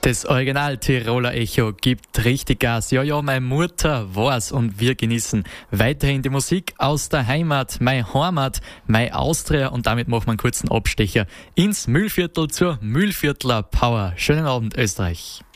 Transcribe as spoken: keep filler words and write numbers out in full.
Das Original Tiroler Echo gibt richtig Gas. Ja, ja, meine Mutter war's und wir genießen weiterhin die Musik aus der Heimat, meine Heimat, meine Austria und damit machen wir einen kurzen Abstecher ins Mühlviertel zur Mühlviertler Power. Schönen Abend, Österreich.